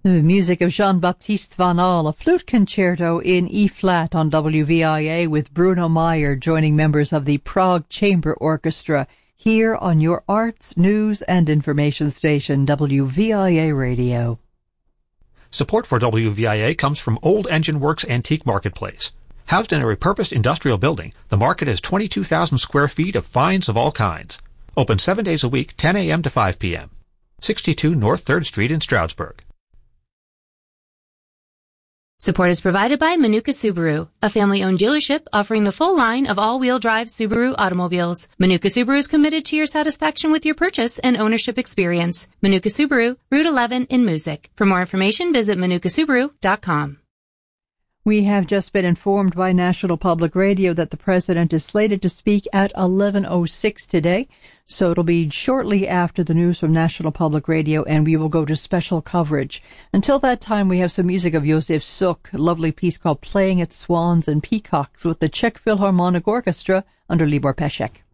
The music of Jean-Baptiste Van Al, a flute concerto in E-flat on WVIA with Bruno Meyer joining members of the Prague Chamber Orchestra here on your arts, news, and information station, WVIA Radio. Support for WVIA comes from Old Engine Works Antique Marketplace. Housed in a repurposed industrial building, the market has 22,000 square feet of finds of all kinds. Open 7 days a week, 10 a.m. to 5 p.m. 62 North 3rd Street in Stroudsburg. Support is provided by Manuka Subaru, a family-owned dealership offering the full line of all-wheel drive Subaru automobiles. Manuka Subaru is committed to your satisfaction with your purchase and ownership experience. Manuka Subaru, Route 11 in Moosic. For more information, visit manukasubaru.com. We have just been informed by National Public Radio that the President is slated to speak at 11:06 today. So it'll be shortly after the news from National Public Radio, and we will go to special coverage. Until that time, we have some music of Josef Suk, a lovely piece called Playing at Swans and Peacocks with the Czech Philharmonic Orchestra under Libor Pesek.